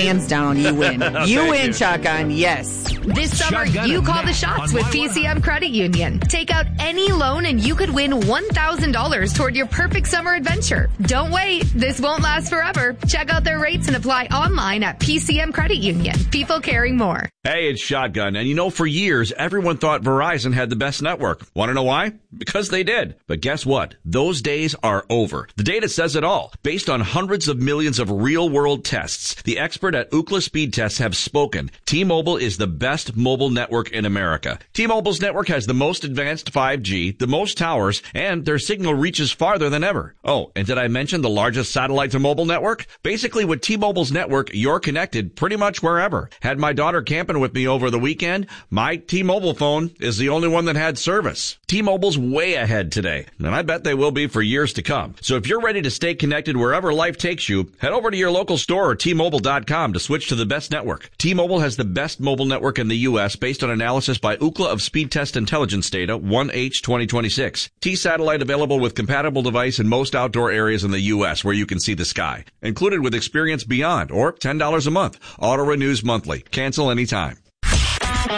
hands down, you win. You win, Shotgun, yes. This summer, Shotgun you and call the Matt shots on with Y100. PCM Credit Union. Take out any loan and you could win $1,000 toward your perfect summer adventure. Don't wait. This won't last forever. Check out their rates and apply online at PCM Credit Union. People caring more. Hey, it's Shotgun, and you know, for years, everyone thought Verizon had the best network. Want to know why? Because they did. But guess what? Those days are over. The data says it all. Based on hundreds of millions of real-world tests, the expert at Ookla Speed Tests have spoken. T-Mobile is the best mobile network in America. T-Mobile's network has the most advanced 5G, the most towers, and their signal reaches farther than ever. Oh, and did I mention the largest satellite-to-mobile network? Basically, with T-Mobile's network, you're connected pretty much wherever. Had my daughter camping with me over the weekend, my T-Mobile phone is the only one that had service. T-Mobile's way ahead today, and I bet they will be for years to come. So if you're ready to stay connected wherever life takes you, head over to your local store or T-Mobile.com to switch to the best network. T-Mobile has the best mobile network in the U.S. based on analysis by Ookla of Speed Test Intelligence data 1H 2026. T-Satellite available with compatible device in most outdoor areas in the U.S. where you can see the sky. Included with Experience Beyond or $10 a month. Auto renews monthly. Cancel anytime.